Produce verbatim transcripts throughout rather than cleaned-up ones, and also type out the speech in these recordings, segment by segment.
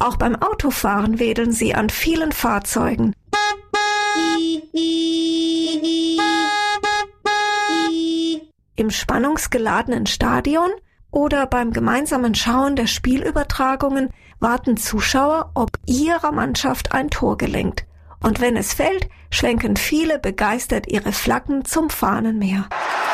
Auch beim Autofahren wedeln sie an vielen Fahrzeugen. Im spannungsgeladenen Stadion oder beim gemeinsamen Schauen der Spielübertragungen warten Zuschauer, ob ihrer Mannschaft ein Tor gelingt. Und wenn es fällt, schwenken viele begeistert ihre Flaggen zum Fahnenmeer.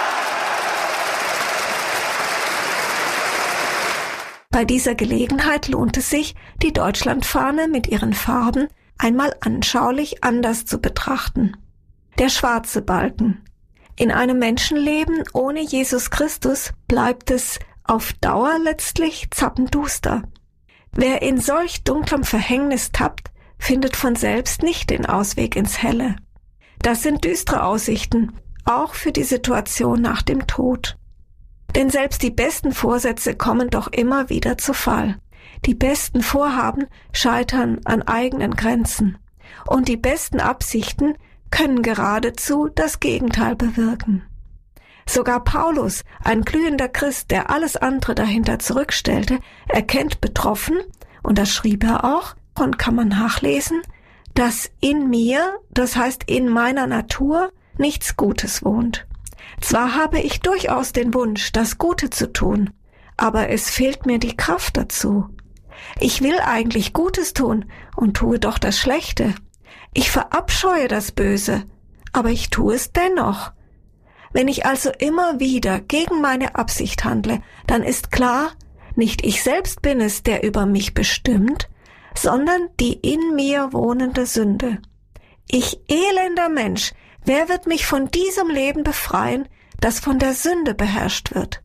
Bei dieser Gelegenheit lohnt es sich, die Deutschlandfahne mit ihren Farben einmal anschaulich anders zu betrachten. Der schwarze Balken. In einem Menschenleben ohne Jesus Christus bleibt es auf Dauer letztlich zappenduster. Wer in solch dunklem Verhängnis tappt, findet von selbst nicht den Ausweg ins Helle. Das sind düstere Aussichten, auch für die Situation nach dem Tod. Denn selbst die besten Vorsätze kommen doch immer wieder zu Fall. Die besten Vorhaben scheitern an eigenen Grenzen. Und die besten Absichten können geradezu das Gegenteil bewirken. Sogar Paulus, ein glühender Christ, der alles andere dahinter zurückstellte, erkennt betroffen, und das schrieb er auch, und kann man nachlesen, dass in mir, das heißt in meiner Natur, nichts Gutes wohnt. Zwar habe ich durchaus den Wunsch, das Gute zu tun, aber es fehlt mir die Kraft dazu. Ich will eigentlich Gutes tun und tue doch das Schlechte. Ich verabscheue das Böse, aber ich tue es dennoch. Wenn ich also immer wieder gegen meine Absicht handle, dann ist klar, nicht ich selbst bin es, der über mich bestimmt, sondern die in mir wohnende Sünde. Ich elender Mensch, wer wird mich von diesem Leben befreien, das von der Sünde beherrscht wird?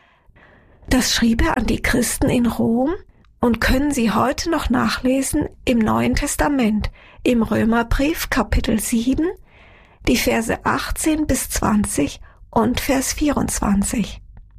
Das schrieb er an die Christen in Rom und können Sie heute noch nachlesen im Neuen Testament, im Römerbrief Kapitel sieben, die Verse achtzehn bis zwanzig und Vers vierundzwanzig.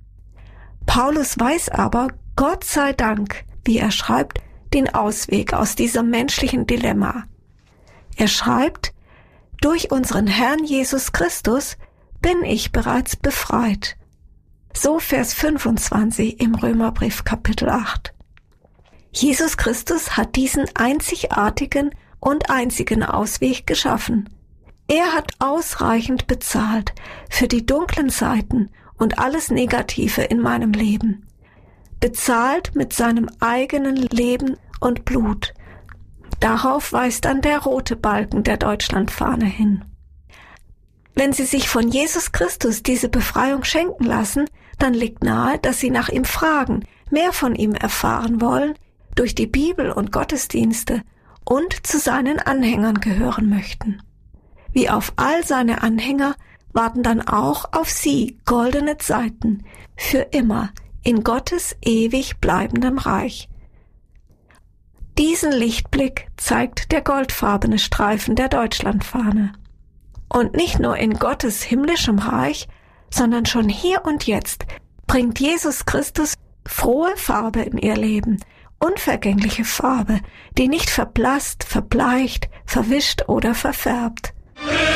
Paulus weiß aber, Gott sei Dank, wie er schreibt, den Ausweg aus diesem menschlichen Dilemma. Er schreibt, durch unseren Herrn Jesus Christus bin ich bereits befreit. So Vers fünfundzwanzig im Römerbrief Kapitel acht. Jesus Christus hat diesen einzigartigen und einzigen Ausweg geschaffen. Er hat ausreichend bezahlt für die dunklen Seiten und alles Negative in meinem Leben. Bezahlt mit seinem eigenen Leben und Blut. Darauf weist dann der rote Balken der Deutschlandfahne hin. Wenn Sie sich von Jesus Christus diese Befreiung schenken lassen, dann liegt nahe, dass Sie nach ihm fragen, mehr von ihm erfahren wollen, durch die Bibel und Gottesdienste und zu seinen Anhängern gehören möchten. Wie auf all seine Anhänger warten dann auch auf Sie goldene Zeiten, für immer in Gottes ewig bleibendem Reich. Diesen Lichtblick zeigt der goldfarbene Streifen der Deutschlandfahne. Und nicht nur in Gottes himmlischem Reich, sondern schon hier und jetzt bringt Jesus Christus frohe Farbe in Ihr Leben, unvergängliche Farbe, die nicht verblasst, verbleicht, verwischt oder verfärbt.